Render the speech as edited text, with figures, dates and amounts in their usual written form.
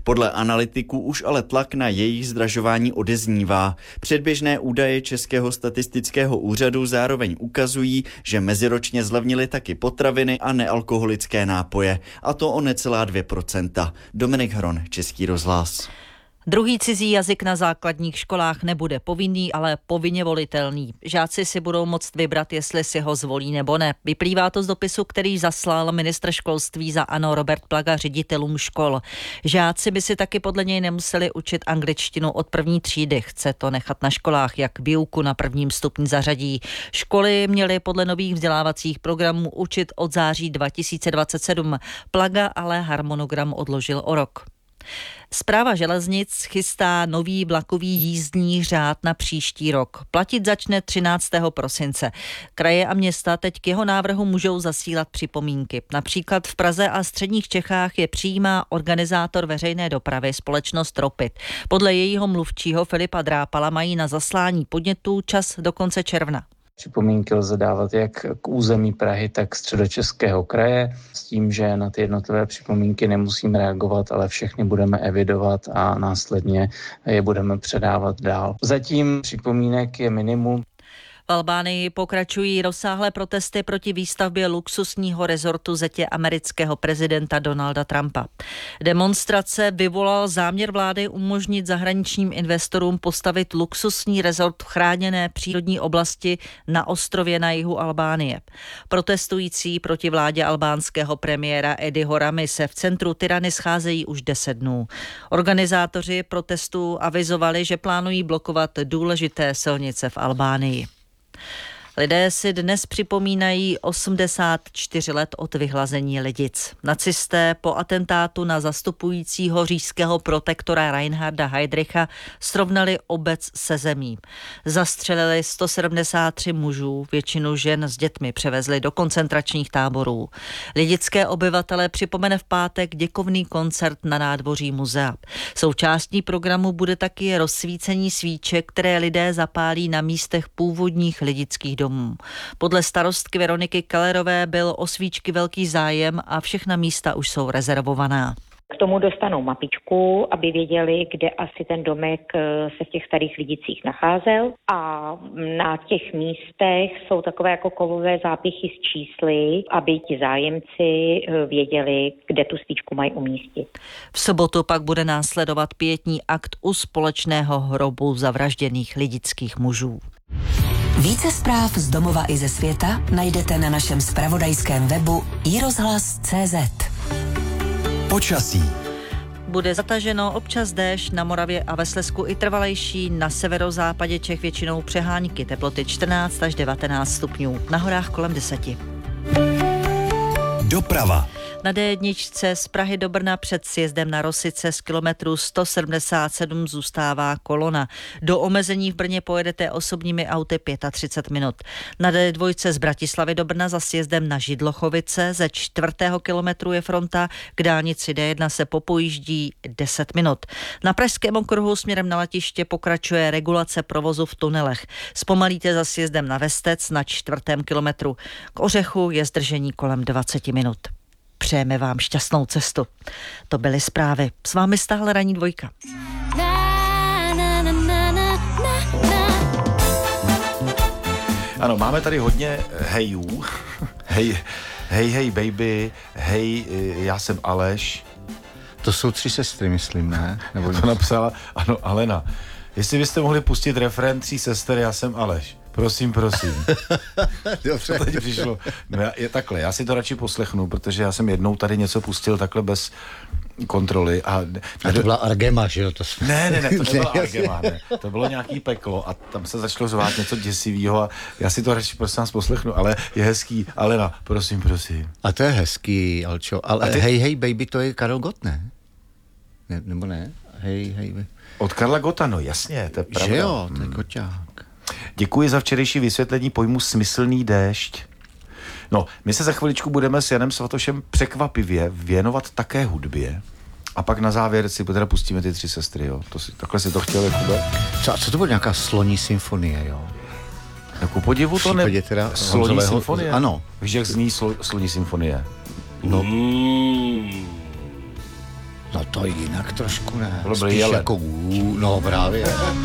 Podle analytiků už ale tlak na jejich zdražování odeznívá. Předběžné údaje Českého statistického úřadu zároveň ukazují, že meziročně zlevnily taky potraviny a nealkoholické nápoje, a to o necelá 2%. Dominik Hron, Český rozhlas. Druhý cizí jazyk na základních školách nebude povinný, ale povinně volitelný. Žáci si budou moct vybrat, jestli si ho zvolí nebo ne. Vyplývá to z dopisu, který zaslal ministr školství za ANO Robert Plaga ředitelům škol. Žáci by si taky podle něj nemuseli učit angličtinu od první třídy. Chce to nechat na školách, jak výuku na prvním stupni zařadí. Školy měly podle nových vzdělávacích programů učit od září 2027. Plaga ale harmonogram odložil o rok. Správa železnic chystá nový vlakový jízdní řád na příští rok. Platit začne 13. prosince. Kraje a města teď k jeho návrhu můžou zasílat připomínky. Například v Praze a středních Čechách je přijímá organizátor veřejné dopravy společnost Ropit. Podle jejího mluvčího Filipa Drápala mají na zaslání podnětů čas do konce června. Připomínky lze dávat jak k území Prahy, tak Středočeského kraje, s tím, že na ty jednotlivé připomínky nemusíme reagovat, ale všechny budeme evidovat a následně je budeme předávat dál. Zatím připomínek je minimum. V Albánii pokračují rozsáhlé protesty proti výstavbě luxusního rezortu zetě amerického prezidenta Donalda Trumpa. Demonstrace vyvolal záměr vlády umožnit zahraničním investorům postavit luxusní rezort v chráněné přírodní oblasti na ostrově na jihu Albánie. Protestující proti vládě albánského premiéra Ediho Ramy se v centru Tirany scházejí už 10 dnů. Organizátoři protestů avizovali, že plánují blokovat důležité silnice v Albánii. Lidé si dnes připomínají 84 let od vyhlazení Lidic. Nacisté po atentátu na zastupujícího říšského protektora Reinharda Heydricha srovnali obec se zemí. Zastřelili 173 mužů, většinu žen s dětmi převezli do koncentračních táborů. Lidické obyvatele připomene v pátek děkovný koncert na nádvoří muzea. Součástí programu bude taky rozsvícení svíček, které lidé zapálí na místech původních lidických domů. Podle starostky Veroniky Kellerové byl o svíčky velký zájem a všechna místa už jsou rezervovaná. K tomu dostanou mapičku, aby věděli, kde asi ten domek se v těch starých Lidicích nacházel. A na těch místech jsou takové jako kovové zápichy s čísly, aby ti zájemci věděli, kde tu svíčku mají umístit. V sobotu pak bude následovat pietní akt u společného hrobu zavražděných lidických mužů. Více zpráv z domova i ze světa najdete na našem zpravodajském webu iRozhlas.cz. Počasí. Bude zataženo, občas déšť, na Moravě a ve Slezsku i trvalejší, na severozápadě Čech většinou přehánky, teploty 14 až 19 stupňů, na horách kolem 10. Doprava. Na D1 z Prahy do Brna před sjezdem na Rosice z kilometru 177 zůstává kolona. Do omezení v Brně pojedete osobními auty 35 minut. Na D2 z Bratislavy do Brna za sjezdem na Židlochovice ze 4. kilometru je fronta, k dálnici D1 se popojíždí 10 minut. Na Pražském okruhu směrem na letiště pokračuje regulace provozu v tunelech. Zpomalíte za sjezdem na Vestec na 4. kilometru. K Ořechu je zdržení kolem 20 minut. Přejeme vám šťastnou cestu. To byly zprávy. S vámi stále Ranní dvojka. Ano, máme tady hodně hejů. Hej, baby, hej, já jsem Aleš. To jsou 3 sestry, myslím, ne? Nebo to napsala, ano, Alena. Jestli byste mohli pustit refrén 3 sester, já jsem Aleš. Prosím. Dobře. To teď přišlo. No takhle, já si to radši poslechnu, protože já jsem jednou tady něco pustil takhle bez kontroly. A to byla Argema, že jo? Ne, to nebyla Argema, ne. To bylo nějaký peklo a tam se začalo zvát něco děsivého a já si to radši prosím vás poslechnu, ale je hezký. Alena, prosím. A to je hezký, Alčo, ale hej, baby, to je Karel Gott, ne? Nebo ne? Hej. Od Karla Gotta, no jasně, to je pravda. Že jo, to je Goťák. Děkuji za včerejší vysvětlení pojmu smyslný déšť. No, my se za chviličku budeme s Janem Svatošem překvapivě věnovat také hudbě. A pak na závěr si teda pustíme ty 3 sestry, jo. Takhle si to chtěl, Jakube? Co to bude nějaká sloní symfonie, jo? No, ku podivu to ne... Teda sloní symfonie? Ano. Víš, jak zní sloní symfonie? No. To jinak trošku ne. Tohle byl Spíš jelen. jako no právě.